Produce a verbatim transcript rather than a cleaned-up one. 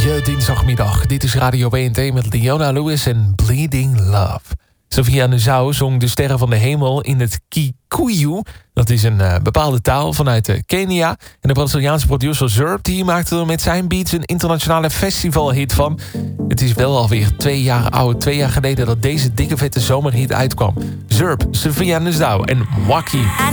Je dinsdagmiddag. Dit is Radio B N T met Leona Lewis en Bleeding Love. Sophia Nzau zong De Sterren van de Hemel in het Kikuyu. Dat is een uh, bepaalde taal vanuit uh, Kenia. En de Braziliaanse producer Zurb die maakte er met zijn beats een internationale festivalhit van. Het is wel alweer twee jaar oud. Twee jaar geleden dat deze dikke vette zomerhit uitkwam. Zurb, Sophia Nzau en Waki.